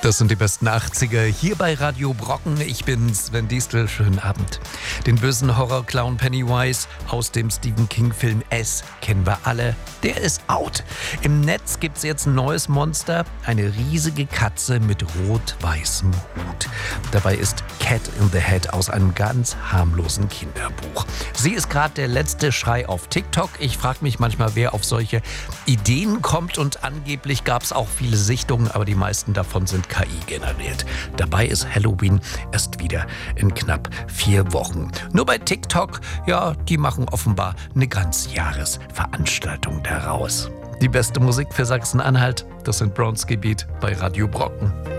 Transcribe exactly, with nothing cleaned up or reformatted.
Das sind die besten achtziger hier bei Radio Brocken. Ich bin Sven Diestel. Schönen Abend. Den bösen Horrorclown Pennywise aus dem Stephen King-Film S kennen wir alle. Der ist out. Im Netz gibt's jetzt ein neues Monster. Eine riesige Katze mit rot-weißem Hut. Dabei ist Cat in the Hat aus einem ganz harmlosen Kinderbuch. Sie ist gerade der letzte Schrei auf TikTok. Ich frage mich manchmal, wer auf solche Ideen kommt. Und angeblich gab es auch viele Sichtungen, aber die meisten davon sind K I generiert. Dabei ist Halloween erst wieder in knapp vier Wochen. Nur bei TikTok, ja, die machen offenbar eine Ganzjahresveranstaltung daraus. Die beste Musik für Sachsen-Anhalt, das sind Bronzegebiet bei Radio Brocken.